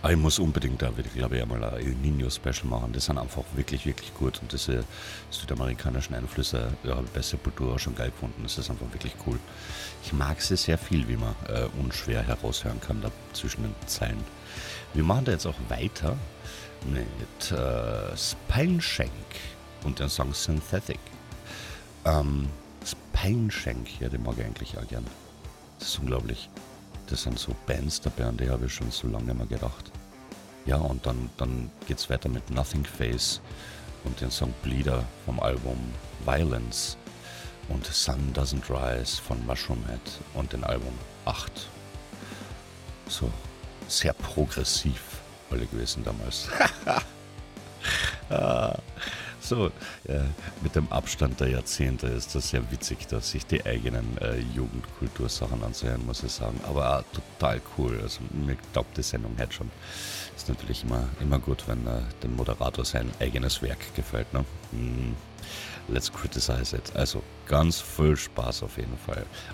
Ich muss unbedingt da, glaube ich, einmal ein El Nino-Special machen. Die sind einfach wirklich, wirklich gut. Und diese südamerikanischen Einflüsse habe ich bei Sepultura auch schon geil gefunden. Das ist einfach wirklich cool. Ich mag sie sehr viel, wie man unschwer heraushören kann, da zwischen den Zeilen. Wir machen da jetzt auch weiter mit Spineshank und den Song Synthetic. Spineshank, ja, den mag ich eigentlich auch gern. Das ist unglaublich. Das sind so Bands dabei, an die habe ich schon so lange nicht mehr gedacht. Ja, und dann geht's weiter mit Nothing Face und den Song Bleeder vom Album Violence und Sun Doesn't Rise von Mushroom Head und den Album 8. So, sehr progressiv alle gewesen damals. So, mit dem Abstand der Jahrzehnte ist das sehr witzig, dass sich die eigenen Jugendkultursachen anzuhören, muss ich sagen. Aber auch total cool. Also mir taugt die Sendung halt schon. Ist natürlich immer gut, wenn dem Moderator sein eigenes Werk gefällt. Ne? Let's criticize it. Also ganz viel Spaß auf jeden Fall.